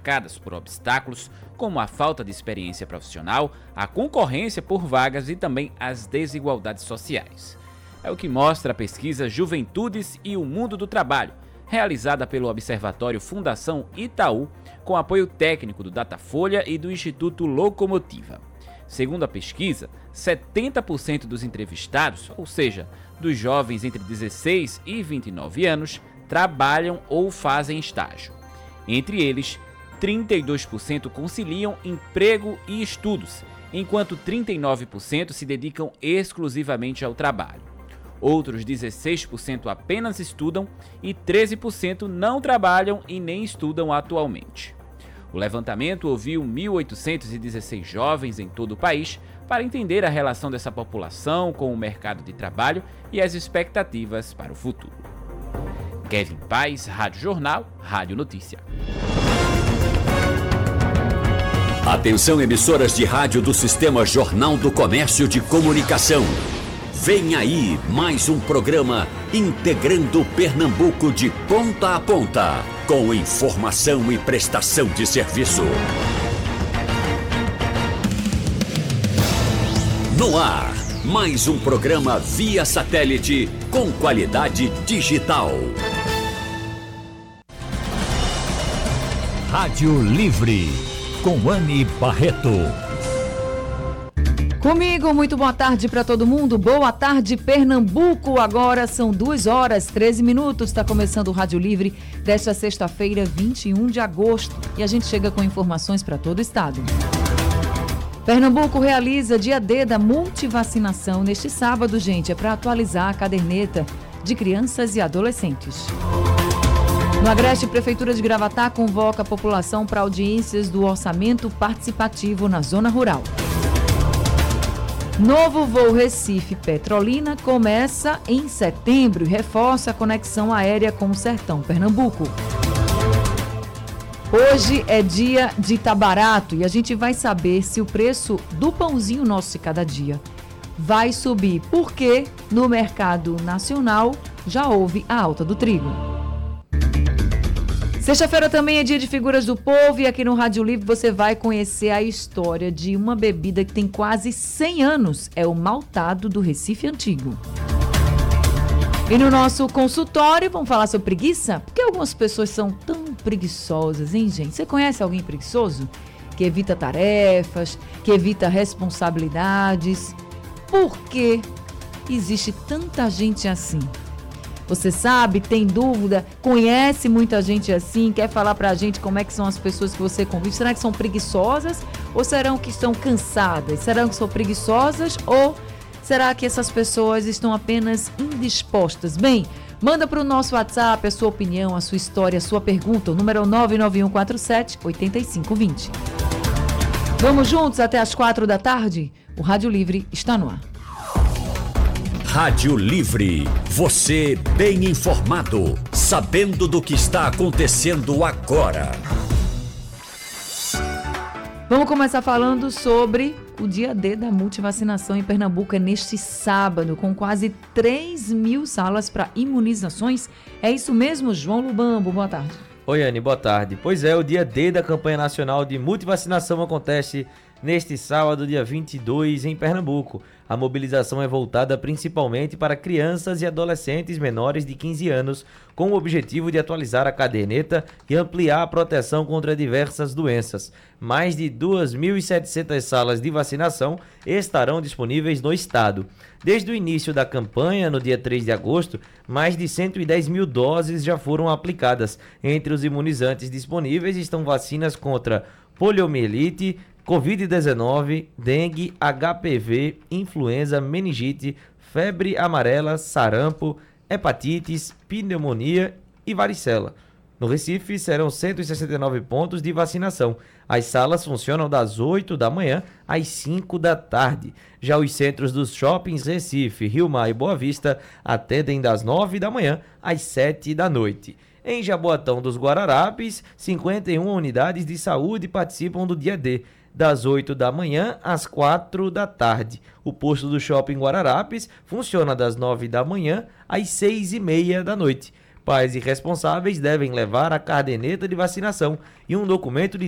marcadas por obstáculos como a falta de experiência profissional, a concorrência por vagas e também as desigualdades sociais. É o que mostra a pesquisa Juventudes e o Mundo do Trabalho, realizada pelo Observatório Fundação Itaú, com apoio técnico do Datafolha e do Instituto Locomotiva. Segundo a pesquisa, 70% dos entrevistados, ou seja, dos jovens entre 16 e 29 anos, trabalham ou fazem estágio. Entre eles, 32% conciliam emprego e estudos, enquanto 39% se dedicam exclusivamente ao trabalho. Outros 16% apenas estudam e 13% não trabalham e nem estudam atualmente. O levantamento ouviu 1.816 jovens em todo o país para entender a relação dessa população com o mercado de trabalho e as expectativas para o futuro. Kevin Paz, Rádio Jornal, Rádio Notícia. Atenção, emissoras de rádio do Sistema Jornal do Comércio de Comunicação. Vem aí mais um programa integrando Pernambuco de ponta a ponta, com informação e prestação de serviço. No ar, mais um programa via satélite com qualidade digital. Rádio Livre, com Anne Barreto. Comigo, muito boa tarde para todo mundo. Boa tarde, Pernambuco. Agora são 2h13. Está começando o Rádio Livre desta sexta-feira, 21 de agosto. E a gente chega com informações para todo o estado. Pernambuco realiza dia D da multivacinação neste sábado, gente. É para atualizar a caderneta de crianças e adolescentes. No Agreste, Prefeitura de Gravatá convoca a população para audiências do orçamento participativo na zona rural. Novo voo Recife-Petrolina começa em setembro e reforça a conexão aérea com o sertão Pernambuco. Hoje é dia de tá barato e a gente vai saber se o preço do pãozinho nosso de cada dia vai subir, porque no mercado nacional já houve a alta do trigo. Sexta-feira também é dia de figuras do povo e aqui no Rádio Livre você vai conhecer a história de uma bebida que tem quase 100 anos. É o maltado do Recife Antigo. E no nosso consultório vamos falar sobre preguiça? Porque algumas pessoas são tão preguiçosas, hein, gente? Você conhece alguém preguiçoso? Que evita tarefas, que evita responsabilidades. Por que existe tanta gente assim? Você sabe, tem dúvida, conhece muita gente assim, quer falar pra gente como é que são as pessoas que você convive? Será que são preguiçosas ou será que estão cansadas? Será que são preguiçosas ou será que essas pessoas estão apenas indispostas? Bem, manda para o nosso WhatsApp a sua opinião, a sua história, a sua pergunta. O número é 99147-8520. Vamos juntos até as 4 da tarde? O Rádio Livre está no ar. Rádio Livre, você bem informado, sabendo do que está acontecendo agora. Vamos começar falando sobre o dia D da multivacinação em Pernambuco. É neste sábado, com quase 3.000 salas para imunizações. É isso mesmo, João Lubambo? Boa tarde. Oi, Anne, boa tarde. Pois é, o dia D da campanha nacional de multivacinação acontece neste sábado, dia 22, em Pernambuco. A mobilização é voltada principalmente para crianças e adolescentes menores de 15 anos, com o objetivo de atualizar a caderneta e ampliar a proteção contra diversas doenças. Mais de 2.700 salas de vacinação estarão disponíveis no estado. Desde o início da campanha, no dia 3 de agosto, mais de 110 mil doses já foram aplicadas. Entre os imunizantes disponíveis estão vacinas contra poliomielite, Covid-19, dengue, HPV, influenza, meningite, febre amarela, sarampo, hepatites, pneumonia e varicela. No Recife, serão 169 pontos de vacinação. As salas funcionam das 8 da manhã às 5 da tarde. Já os centros dos shoppings Recife, Rio Mar e Boa Vista atendem das 9 da manhã às 7 da noite. Em Jaboatão dos Guararapes, 51 unidades de saúde participam do dia D, das 8 da manhã às 4 da tarde. O posto do Shopping Guararapes funciona das 9 da manhã às 6h30 da noite. Pais e responsáveis devem levar a caderneta de vacinação e um documento de